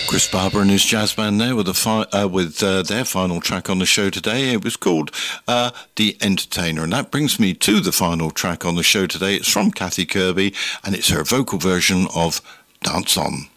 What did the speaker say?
Chris Barber and his jazz band there with their final track on the show today. It was called The Entertainer, and that brings me to the final track on the show today. It's from Kathy Kirby, and it's her vocal version of Dance On.